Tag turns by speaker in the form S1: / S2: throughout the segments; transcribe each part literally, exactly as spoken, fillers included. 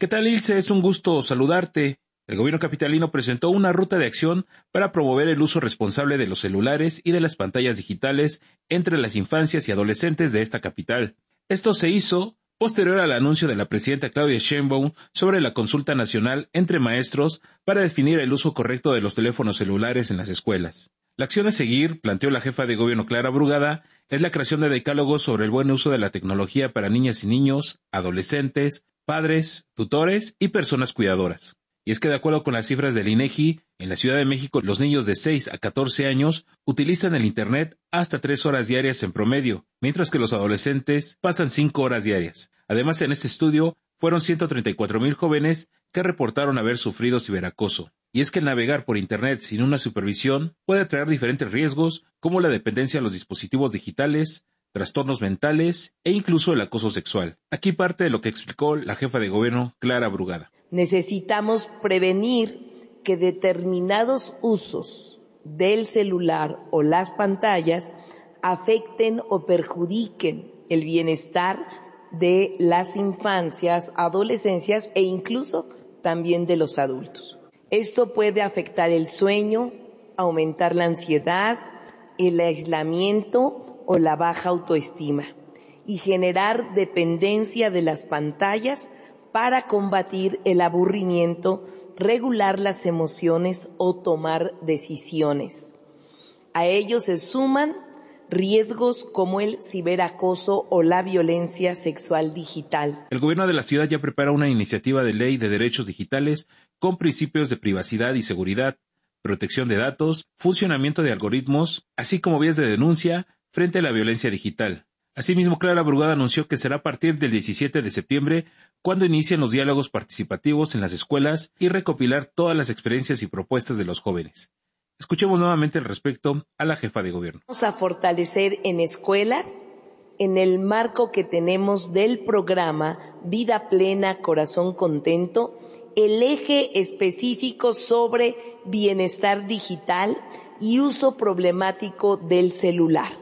S1: ¿Qué tal, Ilse? Es un gusto saludarte. El gobierno capitalino presentó una ruta de acción para promover el uso responsable de los celulares y de las pantallas digitales entre las infancias y adolescentes de esta capital. Esto se hizo posterior al anuncio de la presidenta Claudia Sheinbaum sobre la consulta nacional entre maestros para definir el uso correcto de los teléfonos celulares en las escuelas. La acción a seguir, planteó la jefa de gobierno Clara Brugada, es la creación de decálogos sobre el buen uso de la tecnología para niñas y niños, adolescentes, padres, tutores y personas cuidadoras. Y es que de acuerdo con las cifras del INEGI, en la Ciudad de México los niños de seis a catorce años utilizan el Internet hasta tres horas diarias en promedio, mientras que los adolescentes pasan cinco horas diarias. Además, en este estudio fueron ciento treinta y cuatro mil jóvenes que reportaron haber sufrido ciberacoso. Y es que el navegar por Internet sin una supervisión puede traer diferentes riesgos, como la dependencia a los dispositivos digitales, trastornos mentales e incluso el acoso sexual. Aquí parte de lo que explicó la jefa de gobierno, Clara Brugada.
S2: Necesitamos prevenir que determinados usos del celular o las pantallas afecten o perjudiquen el bienestar de las infancias, adolescencias e incluso también de los adultos. Esto puede afectar el sueño, aumentar la ansiedad, el aislamiento o la baja autoestima y generar dependencia de las pantallas para combatir el aburrimiento, regular las emociones o tomar decisiones. A ello se suman riesgos como el ciberacoso o la violencia sexual digital.
S1: El gobierno de la ciudad ya prepara una iniciativa de ley de derechos digitales con principios de privacidad y seguridad, protección de datos, funcionamiento de algoritmos, así como vías de denuncia frente a la violencia digital. Asimismo, Clara Brugada anunció que será a partir del diecisiete de septiembre cuando inicien los diálogos participativos en las escuelas y recopilar todas las experiencias y propuestas de los jóvenes. Escuchemos nuevamente al respecto a la jefa de gobierno.
S2: Vamos a fortalecer en escuelas, en el marco que tenemos del programa Vida Plena, Corazón Contento, el eje específico sobre bienestar digital y uso problemático del celular.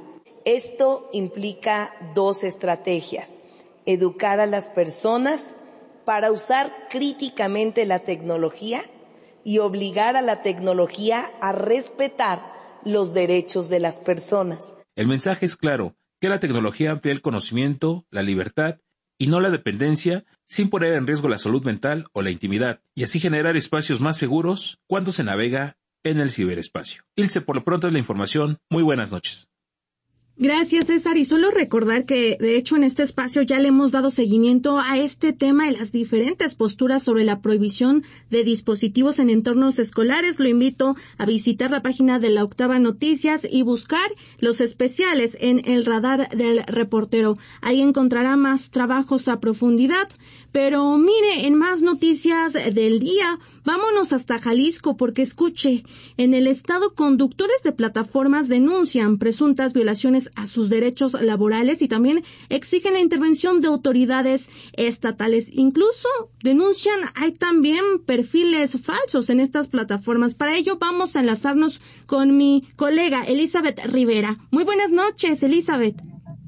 S2: Esto implica dos estrategias: educar a las personas para usar críticamente la tecnología y obligar a la tecnología a respetar los derechos de las personas.
S1: El mensaje es claro, que la tecnología amplía el conocimiento, la libertad y no la dependencia, sin poner en riesgo la salud mental o la intimidad, y así generar espacios más seguros cuando se navega en el ciberespacio. Ilse, por lo pronto es la información. Muy buenas noches.
S3: Gracias, César. Y solo recordar que, de hecho, en este espacio ya le hemos dado seguimiento a este tema y las diferentes posturas sobre la prohibición de dispositivos en entornos escolares. Lo invito a visitar la página de La Octava Noticias y buscar los especiales en el radar del reportero. Ahí encontrará más trabajos a profundidad. Pero mire, en más noticias del día, vámonos hasta Jalisco porque escuche, en el estado conductores de plataformas denuncian presuntas violaciones a sus derechos laborales y también exigen la intervención de autoridades estatales. Incluso denuncian, hay también perfiles falsos en estas plataformas. Para ello vamos a enlazarnos con mi colega Elizabeth Rivera. Muy buenas noches, Elizabeth.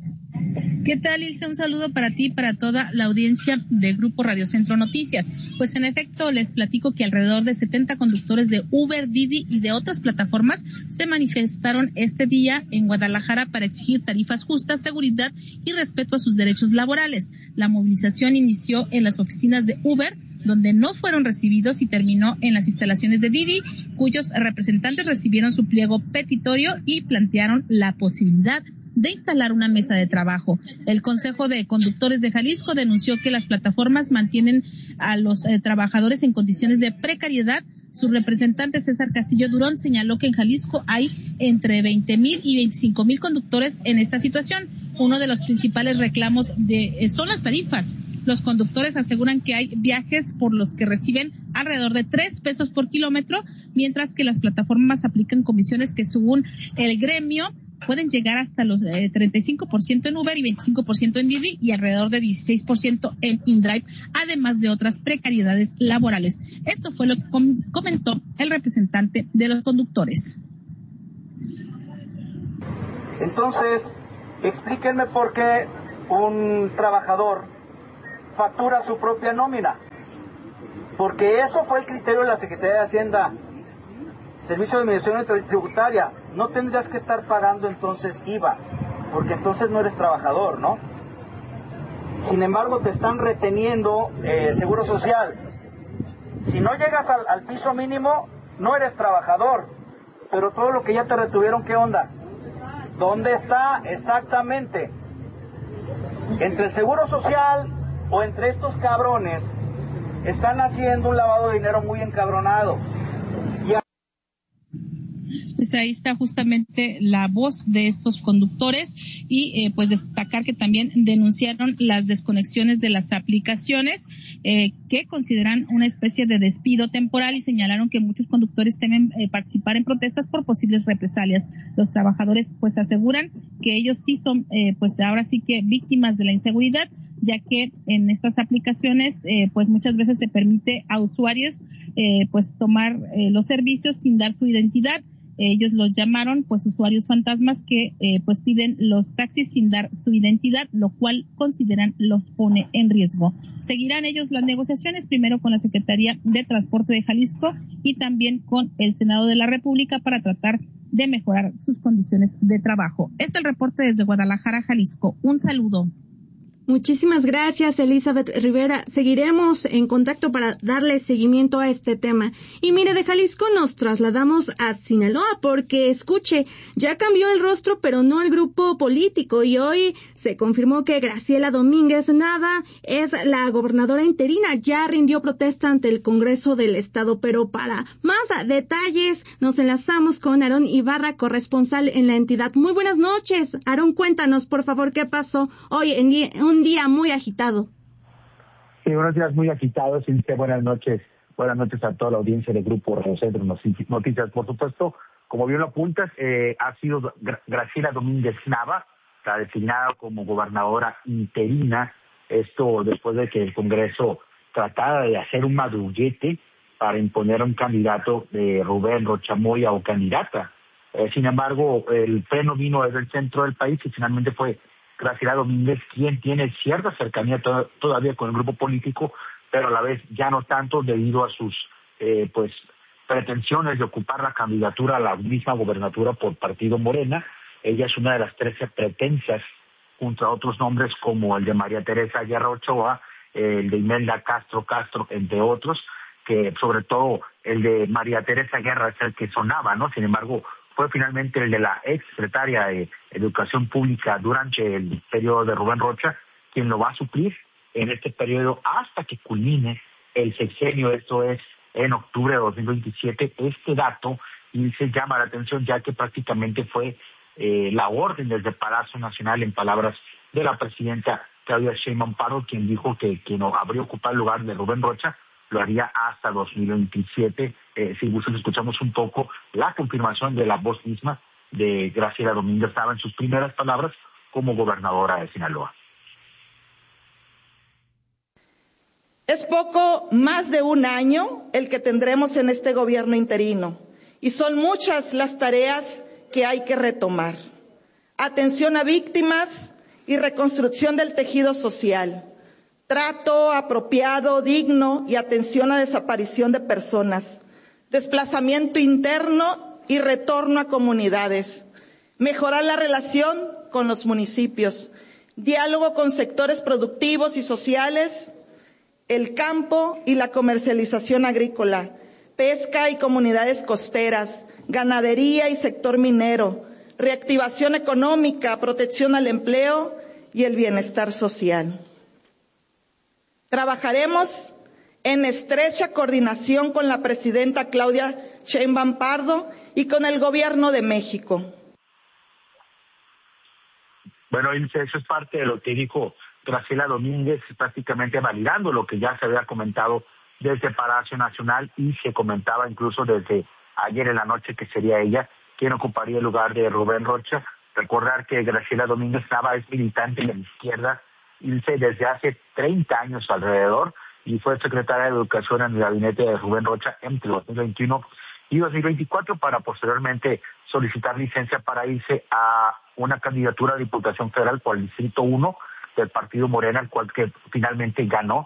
S4: ¿Qué tal, Ilse? Un saludo para ti y para toda la audiencia del Grupo Radio Centro Noticias. Pues en efecto, les platico que alrededor de setenta conductores de Uber, Didi y de otras plataformas se manifestaron este día en Guadalajara para exigir tarifas justas, seguridad y respeto a sus derechos laborales. La movilización inició en las oficinas de Uber, donde no fueron recibidos, y terminó en las instalaciones de Didi, cuyos representantes recibieron su pliego petitorio y plantearon la posibilidad de instalar una mesa de trabajo. El Consejo de Conductores de Jalisco denunció que las plataformas mantienen a los eh, trabajadores en condiciones de precariedad. Su representante César Castillo Durón señaló que en Jalisco hay entre veinte mil y veinticinco mil conductores en esta situación. Uno de los principales reclamos de, eh, son las tarifas. Los conductores aseguran que hay viajes por los que reciben alrededor de tres pesos por kilómetro, mientras que las plataformas aplican comisiones que, según el gremio, pueden llegar hasta los eh, treinta y cinco por ciento en Uber y veinticinco por ciento en Didi y alrededor de dieciséis por ciento en InDrive, además de otras precariedades laborales. Esto fue lo que com- comentó el representante de los conductores.
S5: Entonces, explíquenme por qué un trabajador factura su propia nómina. Porque eso fue el criterio de la Secretaría de Hacienda, Servicio de Administración Tributaria. No tendrías que estar pagando entonces I V A, porque entonces no eres trabajador, ¿no? Sin embargo, te están reteniendo eh, Seguro Social. Si no llegas al, al piso mínimo, no eres trabajador. Pero todo lo que ya te retuvieron, ¿qué onda? ¿Dónde está exactamente? Entre el Seguro Social o entre estos cabrones están haciendo un lavado de dinero muy encabronado. Y a...
S4: Pues ahí está justamente la voz de estos conductores y eh, pues destacar que también denunciaron las desconexiones de las aplicaciones eh, que consideran una especie de despido temporal y señalaron que muchos conductores temen eh, participar en protestas por posibles represalias. Los trabajadores pues aseguran que ellos sí son eh, pues ahora sí que víctimas de la inseguridad, ya que en estas aplicaciones eh, pues muchas veces se permite a usuarios eh, pues tomar eh, los servicios sin dar su identidad. Ellos los llamaron pues usuarios fantasmas que eh, pues piden los taxis sin dar su identidad, lo cual consideran los pone en riesgo. Seguirán ellos las negociaciones, primero con la Secretaría de Transporte de Jalisco y también con el Senado de la República para tratar de mejorar sus condiciones de trabajo. Este es el reporte desde Guadalajara, Jalisco. Un saludo.
S3: Muchísimas gracias, Elizabeth Rivera. Seguiremos en contacto para darle seguimiento a este tema. Y mire, de Jalisco nos trasladamos a Sinaloa porque, escuche, ya cambió el rostro, pero no el grupo político. Y hoy se confirmó que Graciela Domínguez Nava es la gobernadora interina. Ya rindió protesta ante el Congreso del Estado. Pero para más detalles nos enlazamos con Aarón Ibarra, corresponsal en la entidad. Muy buenas noches. Aarón, cuéntanos, por favor, qué pasó hoy en día. Un día muy agitado.
S6: Sí, buenos días, muy agitados. Sí, buenas noches. Buenas noches a toda la audiencia del Grupo Radio Centro Noticias. Por supuesto, como bien lo apuntas, eh, ha sido Gra- Graciela Domínguez Nava, la designada como gobernadora interina. Esto después de que el Congreso tratara de hacer un madruguete para imponer a un candidato de Rubén Rocha Moya o candidata. Eh, sin embargo, el freno vino desde el centro del país y finalmente fue Graciela Domínguez, quien tiene cierta cercanía to- todavía con el grupo político, pero a la vez ya no tanto debido a sus eh, pues pretensiones de ocupar la candidatura a la misma gobernatura por Partido Morena. Ella es una de las trece pretensas, junto a otros nombres como el de María Teresa Guerra Ochoa, el de Imelda Castro Castro, entre otros, que sobre todo el de María Teresa Guerra es el que sonaba, ¿no? Sin embargo, fue finalmente el de la ex secretaria de Educación Pública durante el periodo de Rubén Rocha, quien lo va a suplir en este periodo hasta que culmine el sexenio, esto es en octubre de dos mil veintisiete. Este dato y se llama la atención ya que prácticamente fue eh, la orden desde Palacio Nacional, en palabras de la presidenta Claudia Sheinbaum Pardo, quien dijo que quien habría ocupado el lugar de Rubén Rocha lo haría hasta dos mil veintisiete. Eh, si gustan, escuchamos un poco la confirmación de la voz misma de Graciela Domínguez. Estaba en sus primeras palabras como gobernadora de Sinaloa.
S7: Es poco más de un año el que tendremos en este gobierno interino y son muchas las tareas que hay que retomar. Atención a víctimas y reconstrucción del tejido social. Trato apropiado, digno y atención a desaparición de personas, desplazamiento interno y retorno a comunidades, mejorar la relación con los municipios, diálogo con sectores productivos y sociales, el campo y la comercialización agrícola, pesca y comunidades costeras, ganadería y sector minero, reactivación económica, protección al empleo y el bienestar social. Trabajaremos en estrecha coordinación con la presidenta Claudia Sheinbaum Pardo y con el Gobierno de México.
S6: Bueno, eso es parte de lo que dijo Graciela Domínguez, prácticamente validando lo que ya se había comentado desde Palacio Nacional y se comentaba incluso desde ayer en la noche que sería ella quien ocuparía el lugar de Rubén Rocha. Recordar que Graciela Domínguez Nava es militante de la izquierda desde hace treinta años alrededor y fue secretaria de Educación en el gabinete de Rubén Rocha entre dos mil veintiuno y dos mil veinticuatro para posteriormente solicitar licencia para irse a una candidatura a Diputación Federal por el Distrito uno del Partido Morena, el cual que finalmente ganó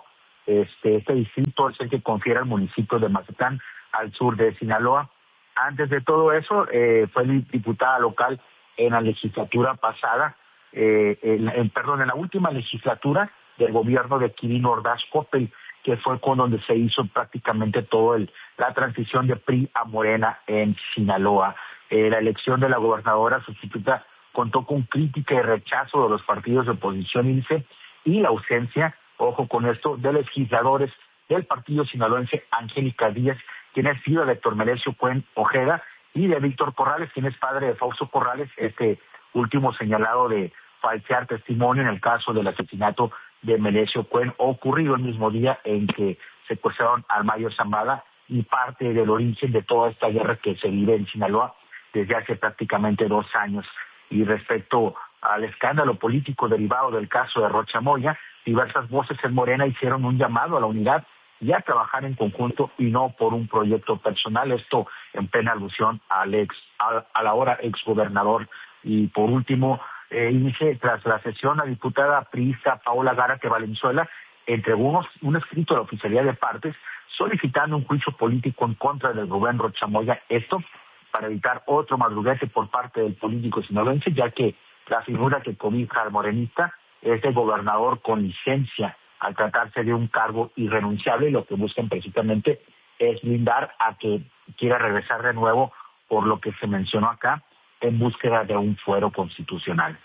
S6: Este, este distrito es el que confiere al municipio de Mazatlán, al sur de Sinaloa. Antes de todo eso, eh, fue diputada local en la legislatura pasada, eh, en, en, perdón, en la última legislatura del gobierno de Quirino Ordaz Coppel, que fue con donde se hizo prácticamente todo el, la transición de P R I a Morena en Sinaloa. Eh, la elección de la gobernadora sustituta contó con crítica y rechazo de los partidos de oposición I N S E y la ausencia, ojo con esto, de legisladores del partido sinaloense Angélica Díaz, quien es hija de Héctor Melesio Cuen Ojeda, y de Víctor Corrales, quien es padre de Fausto Corrales, este último señalado de falsear testimonio en el caso del asesinato de Melesio Cuen, ocurrido el mismo día en que secuestraron al Mayo Zambada, y parte del origen de toda esta guerra que se vive en Sinaloa desde hace prácticamente dos años. Y respecto al escándalo político derivado del caso de Rocha Moya, diversas voces en Morena hicieron un llamado a la unidad y a trabajar en conjunto y no por un proyecto personal, esto en plena alusión al ex, a, a la ahora exgobernador. Y por último, eh, inicie, tras la sesión, la diputada priista Paola Gárate Valenzuela entregó unos, un escrito a la Oficialía de Partes solicitando un juicio político en contra del Rubén Rocha Moya, esto para evitar otro madruguete por parte del político sinaloense, ya que la figura que cobija al morenista es de gobernador con licencia, al tratarse de un cargo irrenunciable, y lo que buscan precisamente es blindar a que quiera regresar de nuevo, por lo que se mencionó acá, en búsqueda de un fuero constitucional.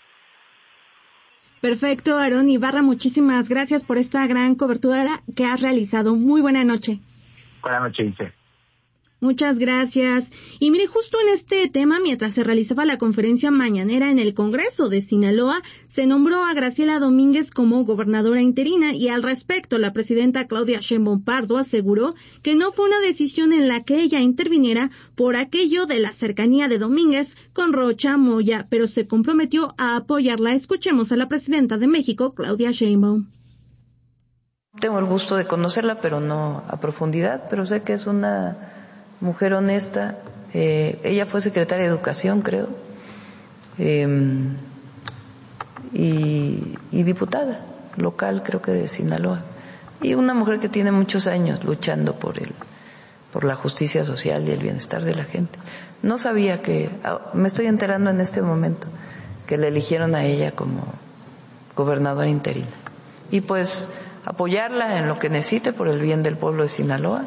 S3: Perfecto, Aarón Ibarra, muchísimas gracias por esta gran cobertura que has realizado. Muy buena noche.
S6: Buenas noches, Ilse.
S3: Muchas gracias. Y mire, justo en este tema, mientras se realizaba la conferencia mañanera en el Congreso de Sinaloa, se nombró a Graciela Domínguez como gobernadora interina, y al respecto la presidenta Claudia Sheinbaum Pardo aseguró que no fue una decisión en la que ella interviniera por aquello de la cercanía de Domínguez con Rocha Moya, pero se comprometió a apoyarla. Escuchemos a la presidenta de México, Claudia Sheinbaum.
S8: Tengo el gusto de conocerla, pero no a profundidad, pero sé que es una mujer honesta. Eh, ella fue secretaria de Educación, creo, eh, y, y diputada local, creo que de Sinaloa, y una mujer que tiene muchos años luchando por el, por la justicia social y el bienestar de la gente. No sabía que, me estoy enterando en este momento, que la eligieron a ella como gobernadora interina, y pues apoyarla en lo que necesite por el bien del pueblo de Sinaloa.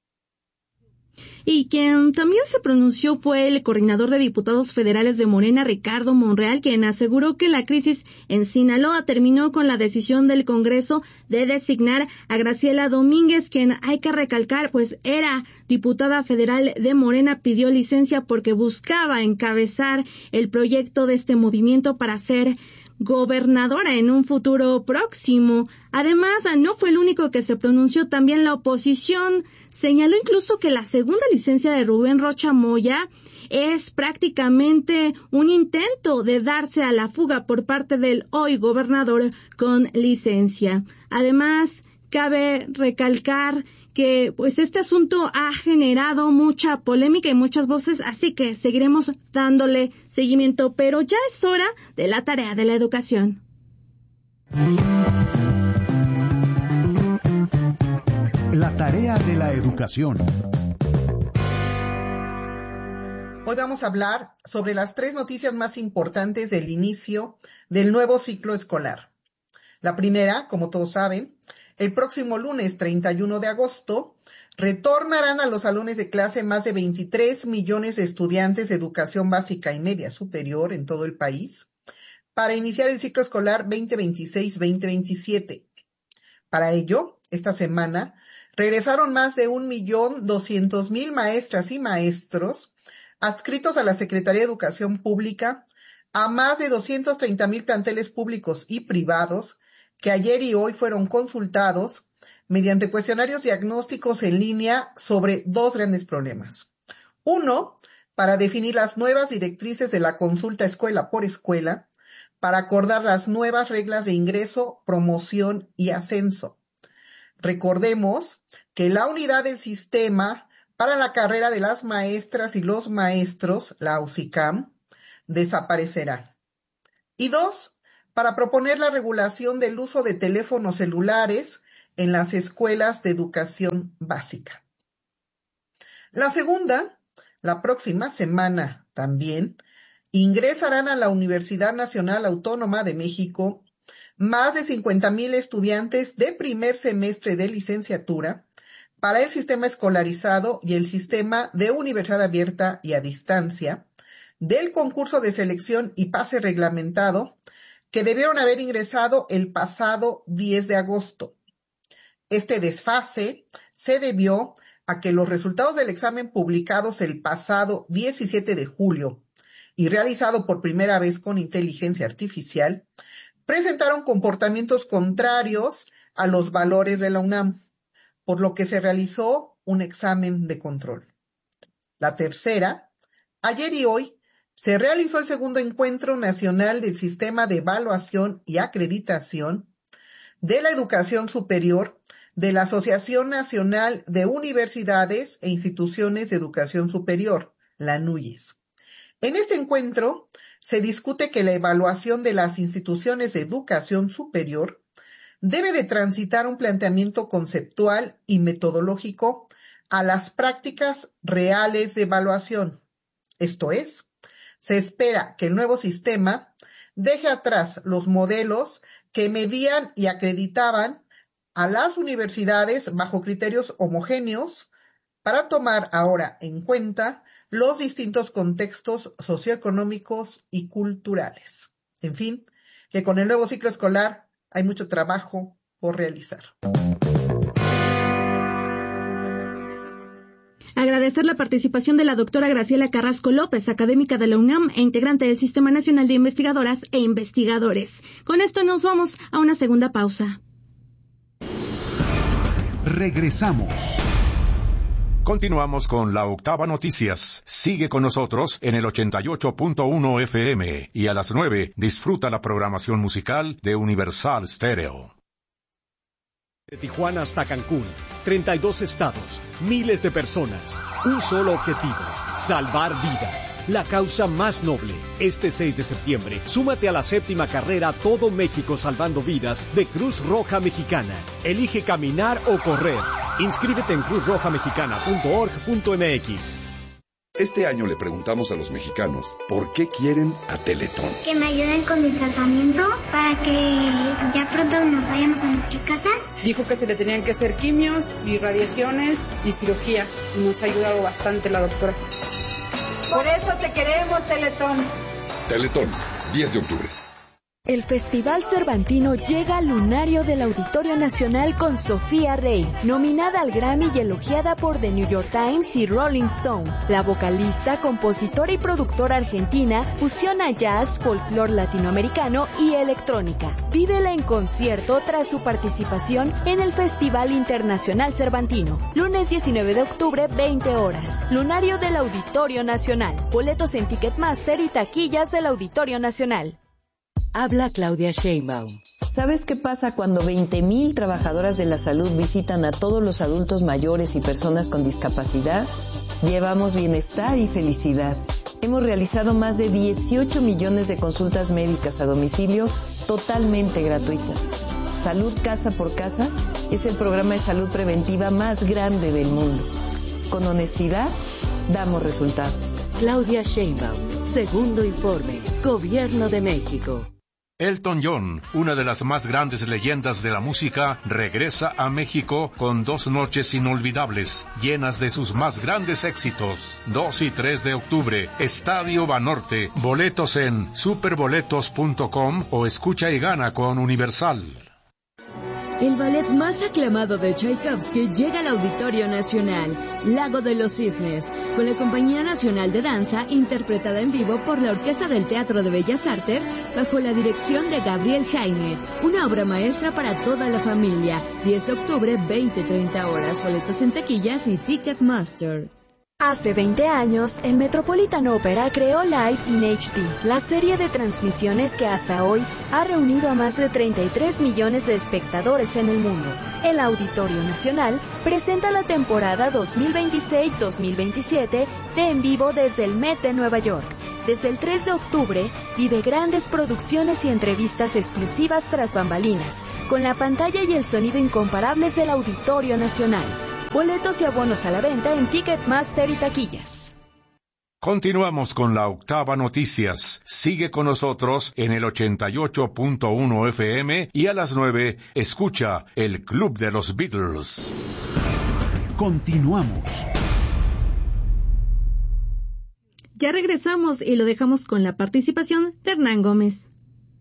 S3: Y quien también se pronunció fue el coordinador de diputados federales de Morena, Ricardo Monreal, quien aseguró que la crisis en Sinaloa terminó con la decisión del Congreso de designar a Graciela Domínguez, quien, hay que recalcar, pues era diputada federal de Morena, pidió licencia porque buscaba encabezar el proyecto de este movimiento para ser gobernadora en un futuro próximo. Además, no fue el único que se pronunció, también la oposición señaló incluso que la segunda licencia de Rubén Rocha Moya es prácticamente un intento de darse a la fuga por parte del hoy gobernador con licencia. Además, cabe recalcar que pues este asunto ha generado mucha polémica y muchas voces, así que seguiremos dándole seguimiento, pero ya es hora de la tarea de la educación.
S9: La tarea de la educación.
S10: Hoy vamos a hablar sobre las tres noticias más importantes del inicio del nuevo ciclo escolar. La primera, como todos saben, el próximo lunes treinta y uno de agosto retornarán a los salones de clase más de veintitrés millones de estudiantes de educación básica y media superior en todo el país para iniciar el ciclo escolar veinte veintiséis veinte veintisiete. Para ello, esta semana regresaron más de un millón doscientos mil maestras y maestros adscritos a la Secretaría de Educación Pública, a más de doscientos treinta mil planteles públicos y privados que ayer y hoy fueron consultados mediante cuestionarios diagnósticos en línea sobre dos grandes problemas. Uno, para definir las nuevas directrices de la consulta escuela por escuela, para acordar las nuevas reglas de ingreso, promoción y ascenso. Recordemos que la unidad del sistema para la carrera de las maestras y los maestros, la U S I C A M, desaparecerá. Y dos, para proponer la regulación del uso de teléfonos celulares en las escuelas de educación básica. La segunda, la próxima semana también, ingresarán a la Universidad Nacional Autónoma de México más de cincuenta mil estudiantes de primer semestre de licenciatura para el sistema escolarizado y el sistema de universidad abierta y a distancia del concurso de selección y pase reglamentado que debieron haber ingresado el pasado diez de agosto. Este desfase se debió a que los resultados del examen publicados el pasado diecisiete de julio y realizado por primera vez con inteligencia artificial, presentaron comportamientos contrarios a los valores de la UNAM, por lo que se realizó un examen de control. La tercera, ayer y hoy, se realizó el segundo encuentro nacional del Sistema de Evaluación y Acreditación de la Educación Superior de la Asociación Nacional de Universidades e Instituciones de Educación Superior, la ANUYES. En este encuentro se discute que la evaluación de las instituciones de educación superior debe de transitar un planteamiento conceptual y metodológico a las prácticas reales de evaluación. Esto es, se espera que el nuevo sistema deje atrás los modelos que medían y acreditaban a las universidades bajo criterios homogéneos para tomar ahora en cuenta los distintos contextos socioeconómicos y culturales. En fin, que con el nuevo ciclo escolar hay mucho trabajo por realizar.
S3: Agradecer la participación de la doctora Graciela Carrasco López, académica de la UNAM e integrante del Sistema Nacional de Investigadoras e Investigadores. Con esto nos vamos a una segunda pausa.
S9: Regresamos.
S11: Continuamos con la Octava Noticias. Sigue con nosotros en el ochenta y ocho punto uno F M y a las nueve disfruta la programación musical de Universal Stereo.
S12: De Tijuana hasta Cancún, treinta y dos estados, miles de personas, un solo objetivo, salvar vidas, la causa más noble. Este seis de septiembre, súmate a la séptima carrera Todo México Salvando Vidas de Cruz Roja Mexicana. Elige caminar o correr. Inscríbete en cruz roja mexicana punto org punto m x.
S13: Este año le preguntamos a los mexicanos por qué quieren a Teletón.
S14: Que me ayuden con mi tratamiento para que ya pronto nos vayamos a nuestra casa.
S15: Dijo que se le tenían que hacer quimios y radiaciones y cirugía. Y nos ha ayudado bastante la doctora.
S16: Por eso te queremos, Teletón.
S13: Teletón, diez de octubre.
S17: El Festival Cervantino llega al lunario del Auditorio Nacional con Sofía Rey, nominada al Grammy y elogiada por The New York Times y Rolling Stone. La vocalista, compositora y productora argentina fusiona jazz, folclore latinoamericano y electrónica. Vívela en concierto tras su participación en el Festival Internacional Cervantino. Lunes diecinueve de octubre, veinte horas. Lunario del Auditorio Nacional. Boletos en Ticketmaster y taquillas del Auditorio Nacional.
S18: Habla Claudia Sheinbaum. ¿Sabes qué pasa cuando veinte mil trabajadoras de la salud visitan a todos los adultos mayores y personas con discapacidad? Llevamos bienestar y felicidad. Hemos realizado más de dieciocho millones de consultas médicas a domicilio totalmente gratuitas. Salud Casa por Casa es el programa de salud preventiva más grande del mundo. Con honestidad, damos resultados.
S19: Claudia Sheinbaum, segundo informe, Gobierno de México.
S11: Elton John, una de las más grandes leyendas de la música, regresa a México con dos noches inolvidables, llenas de sus más grandes éxitos. dos y tres de octubre, Estadio Banorte. Boletos en superboletos punto com o escucha y gana con Universal.
S20: El ballet más aclamado de Tchaikovsky llega al Auditorio Nacional, Lago de los Cisnes, con la Compañía Nacional de Danza, interpretada en vivo por la Orquesta del Teatro de Bellas Artes, bajo la dirección de Gabriel Heine. Una obra maestra para toda la familia. diez de octubre, veinte treinta horas. Boletos en taquillas y Ticketmaster.
S17: Hace veinte años, el Metropolitan Opera creó Live in H D, la serie de transmisiones que hasta hoy ha reunido a más de treinta y tres millones de espectadores en el mundo. El Auditorio Nacional presenta la temporada dos mil veintiséis dos mil veintisiete de En Vivo desde el Met de Nueva York. Desde el tres de octubre, vive grandes producciones y entrevistas exclusivas tras bambalinas, con la pantalla y el sonido incomparables del Auditorio Nacional. Boletos y abonos a la venta en Ticketmaster y taquillas.
S11: Continuamos con la Octava Noticias. Sigue con nosotros en el ochenta y ocho punto uno F M y a las nueve escucha el Club de los Beatles.
S9: Continuamos.
S3: Ya regresamos y lo dejamos con la participación de Hernán Gómez.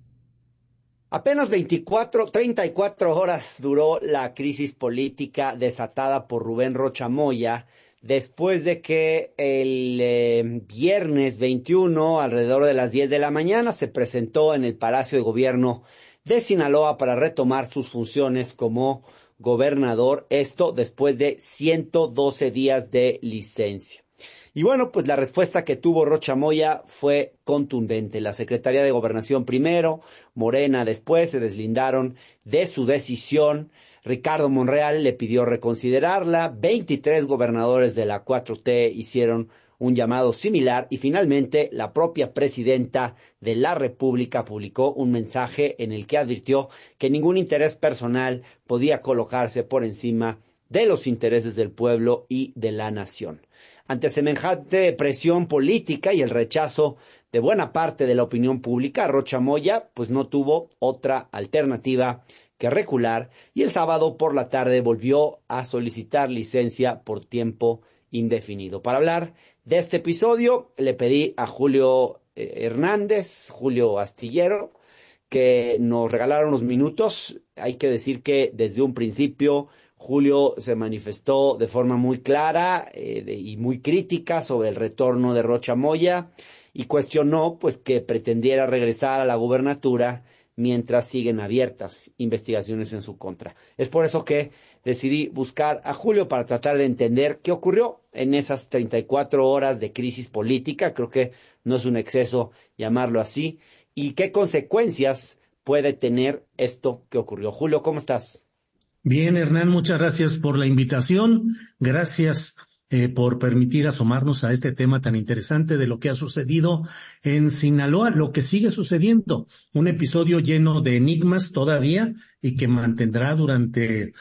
S21: Apenas veinticuatro, treinta y cuatro horas duró la crisis política desatada por Rubén Rocha Moya, después de que el eh, viernes veintiuno, alrededor de las diez de la mañana, se presentó en el Palacio de Gobierno de Sinaloa para retomar sus funciones como gobernador, esto después de ciento doce días de licencia. Y bueno, pues la respuesta que tuvo Rocha Moya fue contundente. La Secretaría de Gobernación primero, Morena después, se deslindaron de su decisión. Ricardo Monreal le pidió reconsiderarla. veintitrés gobernadores de la cuatro T hicieron un llamado similar y finalmente la propia presidenta de la República publicó un mensaje en el que advirtió que ningún interés personal podía colocarse por encima de los intereses del pueblo y de la nación. Ante semejante presión política y el rechazo de buena parte de la opinión pública, Rocha Moya pues no tuvo otra alternativa que recular y el sábado por la tarde volvió a solicitar licencia por tiempo indefinido. Para hablar de este episodio le pedí a Julio eh, Hernández, Julio Astillero, que nos regalara unos minutos. Hay que decir que desde un principio Julio se manifestó de forma muy clara eh, de, y muy crítica sobre el retorno de Rocha Moya y cuestionó pues que pretendiera regresar a la gubernatura mientras siguen abiertas investigaciones en su contra. Es por eso que decidí buscar a Julio para tratar de entender qué ocurrió en esas treinta y cuatro horas de crisis política, creo que no es un exceso llamarlo así, y qué consecuencias puede tener esto que ocurrió. Julio, ¿cómo estás?
S22: Bien, Hernán, muchas gracias por la invitación. Gracias eh, por permitir asomarnos a este tema tan interesante de lo que ha sucedido en Sinaloa, lo que sigue sucediendo. Un episodio lleno de enigmas todavía y que mantendrá durante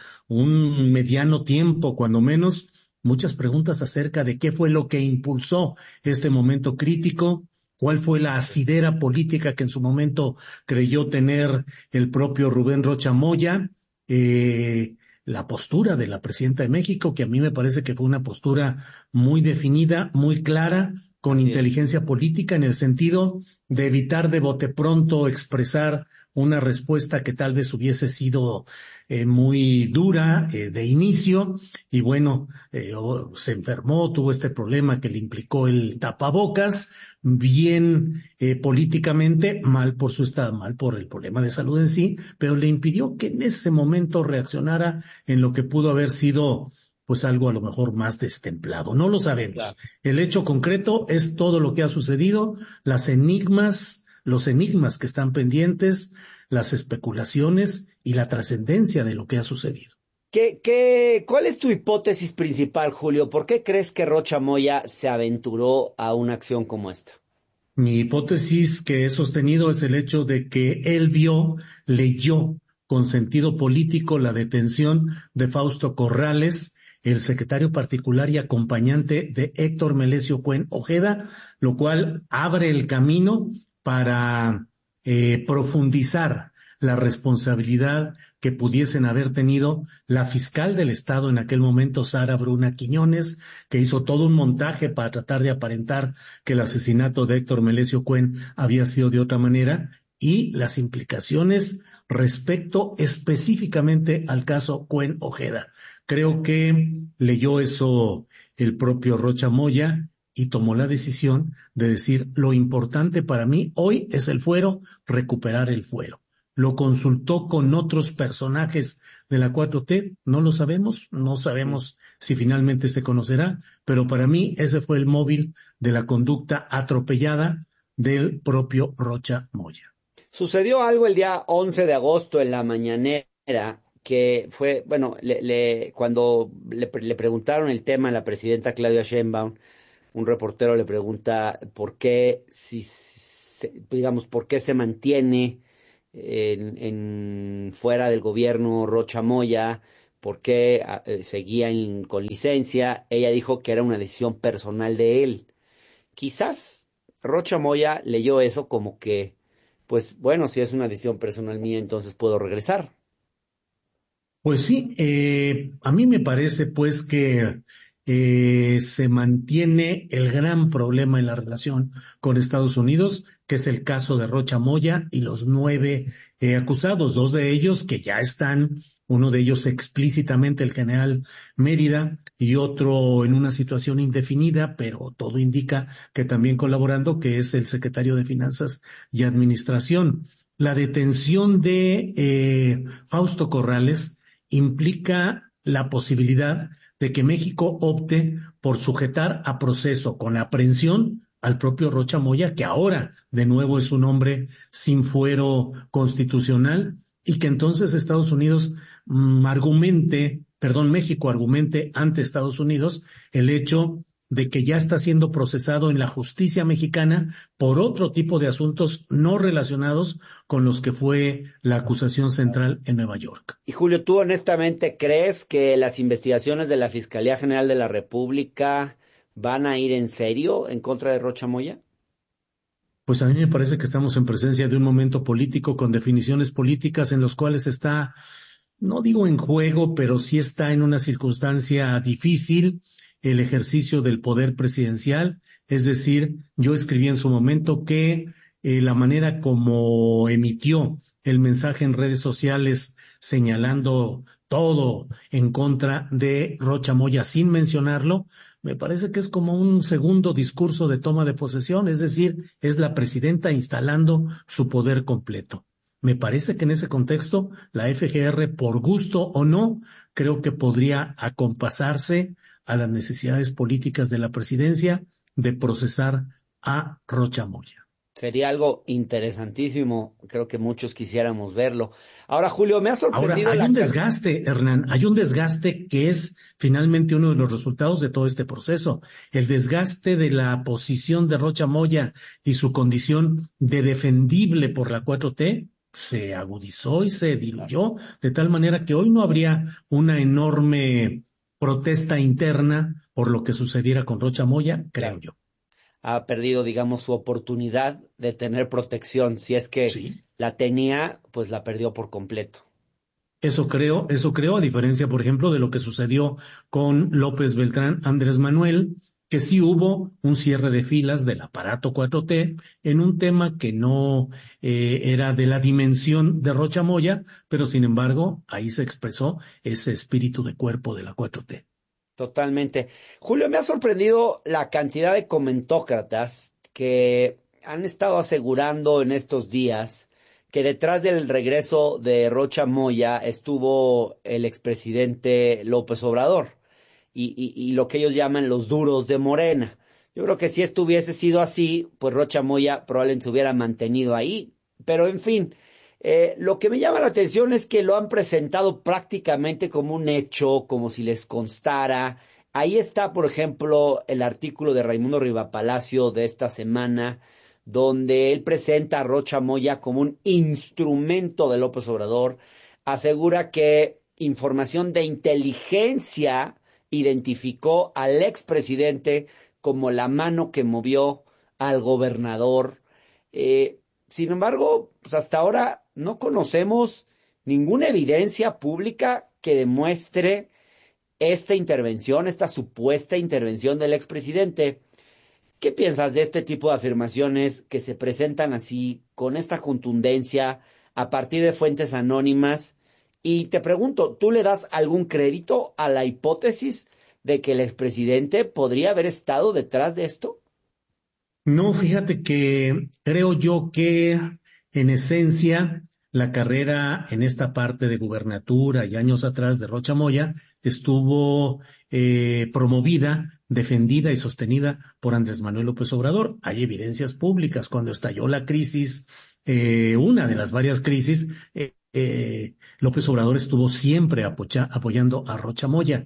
S22: un mediano tiempo, cuando menos, muchas preguntas acerca de qué fue lo que impulsó este momento crítico, cuál fue la asidera política que en su momento creyó tener el propio Rubén Rocha Moya. Eh, la postura de la presidenta de México, que a mí me parece que fue una postura muy definida, muy clara, con sí. inteligencia política en el sentido de evitar de bote pronto expresar una respuesta que tal vez hubiese sido eh, muy dura eh, de inicio y bueno, eh, se enfermó, tuvo este problema que le implicó el tapabocas, bien eh, políticamente, mal por su estado, mal por el problema de salud en sí, pero le impidió que en ese momento reaccionara en lo que pudo haber sido pues algo a lo mejor más destemplado. No lo sabemos. Claro. El hecho concreto es todo lo que ha sucedido, las enigmas, los enigmas que están pendientes, las especulaciones y la trascendencia de lo que ha sucedido.
S21: ¿Qué, qué, ¿Cuál es tu hipótesis principal, Julio? ¿Por qué crees que Rocha Moya se aventuró a una acción como esta?
S22: Mi hipótesis que he sostenido es el hecho de que él vio, leyó con sentido político la detención de Fausto Corrales, el secretario particular y acompañante de Héctor Melesio Cuen Ojeda, lo cual abre el camino para eh, profundizar la responsabilidad que pudiesen haber tenido la fiscal del Estado en aquel momento, Sara Bruna Quiñones, que hizo todo un montaje para tratar de aparentar que el asesinato de Héctor Melesio Cuen había sido de otra manera, y las implicaciones respecto específicamente al caso Cuen Ojeda. Creo que leyó eso el propio Rocha Moya y tomó la decisión de decir, lo importante para mí hoy es el fuero, recuperar el fuero. Lo consultó con otros personajes de la cuatro T, no lo sabemos, no sabemos si finalmente se conocerá, pero para mí ese fue el móvil de la conducta atropellada del propio Rocha Moya.
S21: Sucedió algo el día once de agosto en la mañanera, que fue, bueno, le, le, cuando le, le preguntaron el tema a la presidenta Claudia Sheinbaum, un reportero le pregunta por qué, si, se, digamos, por qué se mantiene en, en fuera del gobierno Rocha Moya, por qué eh, seguía en, con licencia. Ella dijo que era una decisión personal de él. Quizás Rocha Moya leyó eso como que, pues bueno, si es una decisión personal mía, entonces puedo regresar.
S22: Pues sí, eh, a mí me parece pues que eh, se mantiene el gran problema en la relación con Estados Unidos, que es el caso de Rocha Moya y los nueve eh, acusados, dos de ellos que ya están, uno de ellos explícitamente el general Mérida y otro en una situación indefinida, pero todo indica que también colaborando, que es el secretario de Finanzas y Administración. La detención de eh, Fausto Corrales implica la posibilidad de que México opte por sujetar a proceso con aprehensión al propio Rocha Moya, que ahora de nuevo es un hombre sin fuero constitucional, y que entonces Estados Unidos mmm, argumente, perdón, México argumente ante Estados Unidos el hecho de que ya está siendo procesado en la justicia mexicana por otro tipo de asuntos no relacionados con los que fue la acusación central en Nueva York.
S21: Y Julio, ¿tú honestamente crees que las investigaciones de la Fiscalía General de la República van a ir en serio en contra de Rocha Moya?
S22: Pues a mí me parece que estamos en presencia de un momento político con definiciones políticas en los cuales está, no digo en juego, pero sí está en una circunstancia difícil el ejercicio del poder presidencial. Es decir, yo escribí en su momento que eh, la manera como emitió el mensaje en redes sociales señalando todo en contra de Rocha Moya sin mencionarlo, me parece que es como un segundo discurso de toma de posesión, es decir, es la presidenta instalando su poder completo. Me parece que en ese contexto la F G R, por gusto o no, creo que podría acompasarse a las necesidades políticas de la presidencia de procesar a Rocha Moya.
S21: Sería algo interesantísimo, creo que muchos quisiéramos verlo. Ahora, Julio, me ha sorprendido.
S22: Ahora, hay
S21: la...
S22: un desgaste, Hernán, hay un desgaste que es finalmente uno de los resultados de todo este proceso. El desgaste de la posición de Rocha Moya y su condición de defendible por la cuatro T se agudizó y se diluyó, de tal manera que hoy no habría una enorme protesta interna por lo que sucediera con Rocha Moya, creo
S21: claro.
S22: yo.
S21: Ha perdido, digamos, su oportunidad de tener protección. Si es que sí la tenía, pues la perdió por completo.
S22: Eso creo, eso creo, a diferencia, por ejemplo, de lo que sucedió con López Beltrán Andrés Manuel, que sí hubo un cierre de filas del aparato cuatro T en un tema que no eh, era de la dimensión de Rocha Moya, pero sin embargo, ahí se expresó ese espíritu de cuerpo de la cuatro T.
S21: Totalmente. Julio, me ha sorprendido la cantidad de comentócratas que han estado asegurando en estos días que detrás del regreso de Rocha Moya estuvo el expresidente López Obrador y, y, y lo que ellos llaman los duros de Morena. Yo creo que si esto hubiese sido así, pues Rocha Moya probablemente se hubiera mantenido ahí. Pero en fin, eh, lo que me llama la atención es que lo han presentado prácticamente como un hecho, como si les constara. Ahí está, por ejemplo, el artículo de Raimundo Rivapalacio de esta semana, donde él presenta a Rocha Moya como un instrumento de López Obrador. Asegura que información de inteligencia identificó al expresidente como la mano que movió al gobernador. Eh, sin embargo, pues hasta ahora no conocemos ninguna evidencia pública que demuestre esta intervención, esta supuesta intervención del expresidente. ¿Qué piensas de este tipo de afirmaciones que se presentan así, con esta contundencia, a partir de fuentes anónimas? Y te pregunto, ¿tú le das algún crédito a la hipótesis de que el expresidente podría haber estado detrás de esto?
S22: No, fíjate que creo yo que en esencia la carrera en esta parte de gubernatura y años atrás de Rocha Moya estuvo eh, promovida, defendida y sostenida por Andrés Manuel López Obrador. Hay evidencias públicas. Cuando estalló la crisis, eh, una de las varias crisis, eh, eh, López Obrador estuvo siempre apoya, apoyando a Rocha Moya.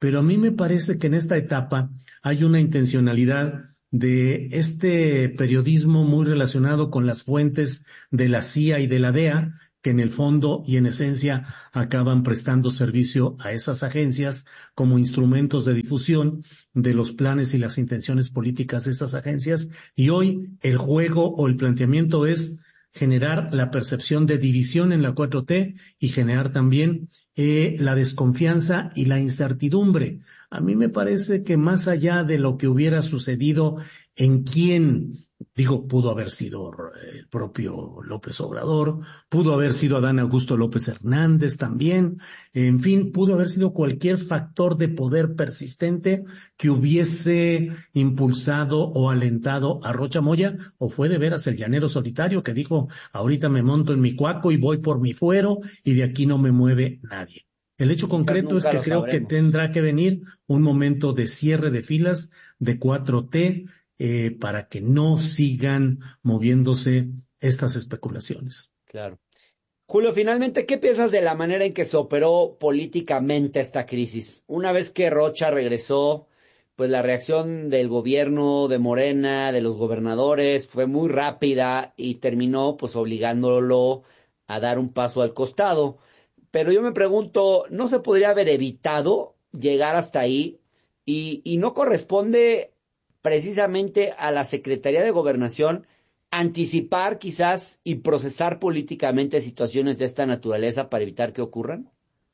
S22: pero a mí me parece que en esta etapa hay una intencionalidad de este periodismo muy relacionado con las fuentes de la C I A y de la D E A, que en el fondo y en esencia acaban prestando servicio a esas agencias como instrumentos de difusión de los planes y las intenciones políticas de estas agencias. Y hoy el juego o el planteamiento es generar la percepción de división en la cuatro T y generar también eh, la desconfianza y la incertidumbre. A mí me parece que más allá de lo que hubiera sucedido en quién, digo, pudo haber sido el propio López Obrador, pudo haber sido Adán Augusto López Hernández también, en fin, pudo haber sido cualquier factor de poder persistente que hubiese impulsado o alentado a Rocha Moya, o fue de veras el llanero solitario que dijo, ahorita me monto en mi cuaco y voy por mi fuero y de aquí no me mueve nadie. El hecho concreto es que creo sabremos. que tendrá que venir un momento de cierre de filas de cuatro T, Eh, para que no sigan moviéndose estas especulaciones.
S21: Claro. Julio, finalmente, ¿qué piensas de la manera en que se operó políticamente esta crisis? Una vez que Rocha regresó, pues la reacción del gobierno, de Morena, de los gobernadores, fue muy rápida y terminó pues obligándolo a dar un paso al costado. Pero yo me pregunto, ¿no se podría haber evitado llegar hasta ahí? Y, y no corresponde precisamente a la Secretaría de Gobernación anticipar quizás y procesar políticamente situaciones de esta naturaleza para evitar que ocurran?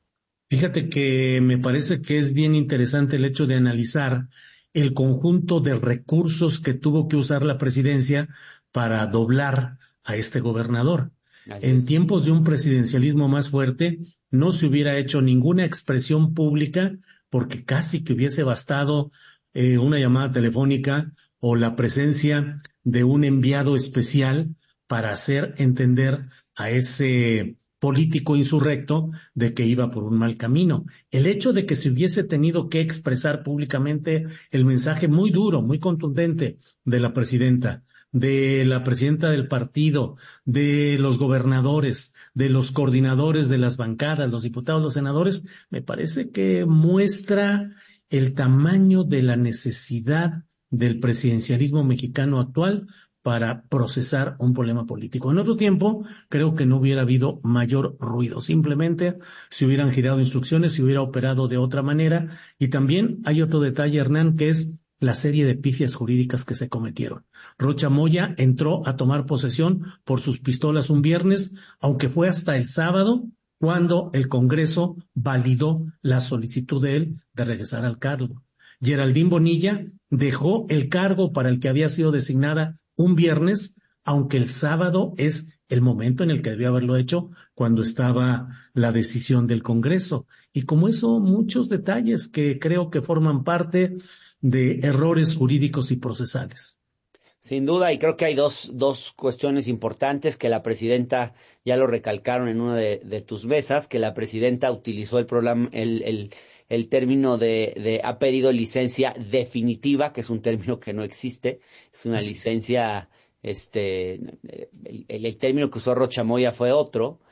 S22: Fíjate que me parece que es bien interesante el hecho de analizar el conjunto de recursos que tuvo que usar la presidencia para doblar a este gobernador. Así en es. Tiempos de un presidencialismo más fuerte, no se hubiera hecho ninguna expresión pública porque casi que hubiese bastado Eh, una llamada telefónica o la presencia de un enviado especial para hacer entender a ese político insurrecto de que iba por un mal camino. El hecho de que se hubiese tenido que expresar públicamente el mensaje muy duro, muy contundente de la presidenta, de la presidenta del partido, de los gobernadores, de los coordinadores de las bancadas, los diputados, los senadores, me parece que muestra el tamaño de la necesidad del presidencialismo mexicano actual para procesar un problema político. En otro tiempo, creo que no hubiera habido mayor ruido. Simplemente se hubieran girado instrucciones, se hubiera operado de otra manera. Y también hay otro detalle, Hernán, que es la serie de pifias jurídicas que se cometieron. Rocha Moya entró a tomar posesión por sus pistolas un viernes, aunque fue hasta el sábado, cuando el Congreso validó la solicitud de él de regresar al cargo. Geraldine Bonilla dejó el cargo para el que había sido designada un viernes, aunque el sábado es el momento en el que debió haberlo hecho cuando estaba la decisión del Congreso. Y como eso, muchos detalles que creo que forman parte de errores jurídicos y procesales.
S21: Sin duda, y creo que hay dos, dos cuestiones importantes que la presidenta, ya lo recalcaron en una de, de tus mesas, que la presidenta utilizó el programa, el, el, el término de, de ha pedido licencia definitiva, que es un término que no existe, es una licencia, este, el, el, el término que usó Rocha Moya fue otro,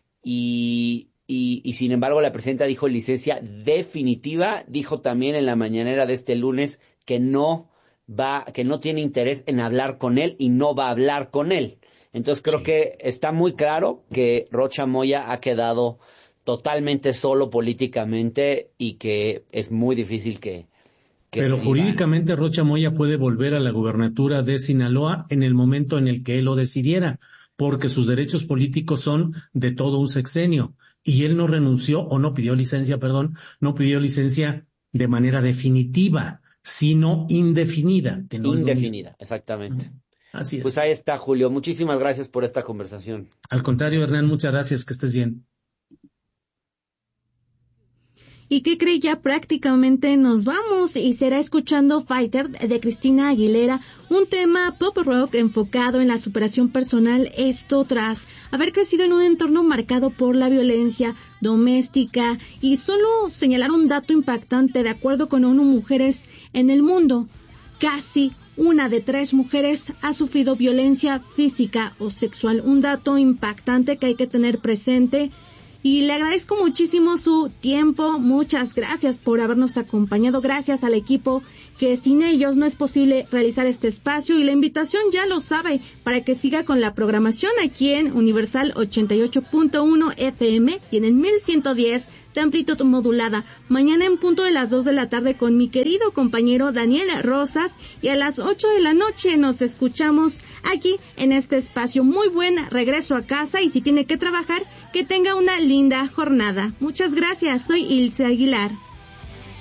S21: y, y, y sin embargo la presidenta dijo licencia definitiva, dijo también en la mañanera de este lunes que no va, que no tiene interés en hablar con él y no va a hablar con él. Entonces creo sí. que está muy claro que Rocha Moya ha quedado totalmente solo políticamente y que es muy difícil que... que
S22: Pero viva. Jurídicamente Rocha Moya puede volver a la gubernatura de Sinaloa en el momento en el que él lo decidiera, porque sus derechos políticos son de todo un sexenio y él no renunció o no pidió licencia, perdón, no pidió licencia de manera definitiva, sino indefinida. Que no
S21: indefinida, es exactamente.
S22: Así es.
S21: Pues ahí está, Julio. Muchísimas gracias por esta conversación.
S22: Al contrario, Hernán, muchas gracias. Que estés bien.
S3: ¿Y qué cree? Ya prácticamente nos vamos y será escuchando Fighter de Cristina Aguilera, un tema pop rock enfocado en la superación personal, esto tras haber crecido en un entorno marcado por la violencia doméstica. Y solo señalar un dato impactante: de acuerdo con ONU Mujeres en el mundo, casi una de tres mujeres ha sufrido violencia física o sexual, un dato impactante que hay que tener presente. y le agradezco muchísimo su tiempo. Muchas gracias por habernos acompañado. Gracias al equipo que sin ellos no es posible realizar este espacio, y la invitación ya lo sabe para que siga con la programación aquí en Universal ochenta y ocho punto uno F M y en el mil ciento diez de amplitud modulada. Mañana en punto de las dos de la tarde con mi querido compañero Daniel Rosas, y a las ocho de la noche nos escuchamos aquí en este espacio. Muy buen regreso a casa, y si tiene que trabajar, que tenga una linda jornada. Muchas gracias. Soy Ilse Aguilar.